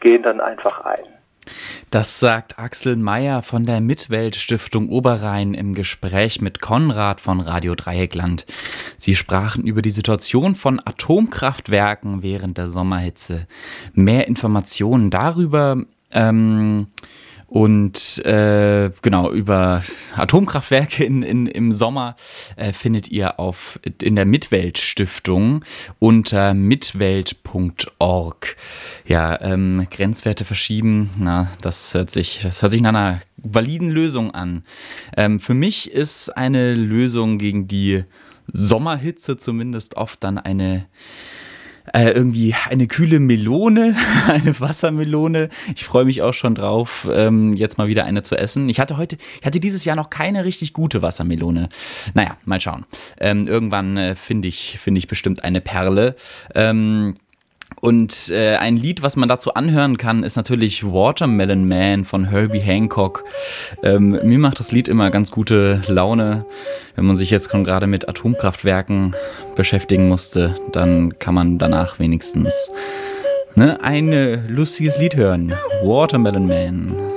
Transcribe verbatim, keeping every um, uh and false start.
gehen dann einfach ein. Das sagt Axel Meyer von der Mitwelt-Stiftung Oberrhein im Gespräch mit Konrad von Radio Dreieckland. Sie sprachen über die Situation von Atomkraftwerken während der Sommerhitze. Mehr Informationen darüber ähm, und äh, genau über Atomkraftwerke in, in, im Sommer äh, findet ihr auf, in der Mitwelt-Stiftung unter mitwelt punkt org. Ja, ähm, Grenzwerte verschieben, na, das hört sich, das hört sich nach einer validen Lösung an. Ähm, für mich ist eine Lösung gegen die Sommerhitze zumindest oft dann eine Äh, irgendwie eine kühle Melone, eine Wassermelone. Ich freue mich auch schon drauf, ähm, jetzt mal wieder eine zu essen. Ich hatte heute, ich hatte dieses Jahr noch keine richtig gute Wassermelone. Naja, mal schauen. Ähm, irgendwann äh, finde ich, finde ich bestimmt eine Perle. Ähm, Und äh, ein Lied, was man dazu anhören kann, ist natürlich Watermelon Man von Herbie Hancock. Ähm, mir macht das Lied immer ganz gute Laune. Wenn man sich jetzt gerade mit Atomkraftwerken beschäftigen musste, dann kann man danach wenigstens ne, ein lustiges Lied hören. Watermelon Man.